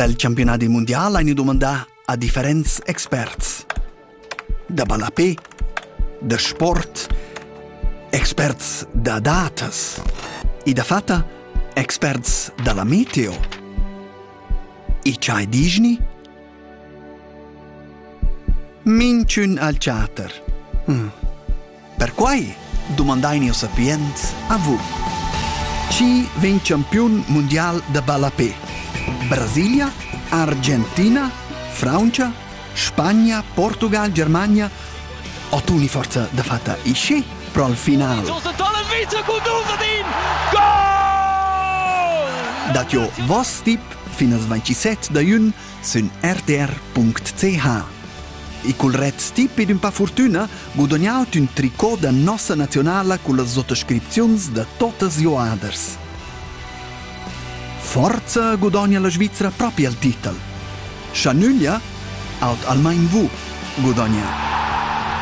Pel campionati mondial hai domandà a differents experts. Da balapé, da sport, experts da datas e da fatta experts dalla meteo. E c'hai Disney? Minciun al chatter. Per quai domandaini o sapiens a vu. Chi ven campion mondial da balapé? Brasilia, Argentina, Francia, Spagna, Portugal, Germania o tu ni forza da fatta isce pro al final. Dat jo vos tip fino al 27 da jun sun rtr.ch. E col red tip ed un pa fortuna guadagnaut un tricot da nossa nazionala con le sottoscripzions da totes joaders. Forza guadagna la Svizzera proprio al titel. Chanuglia aut almain vu guadagna.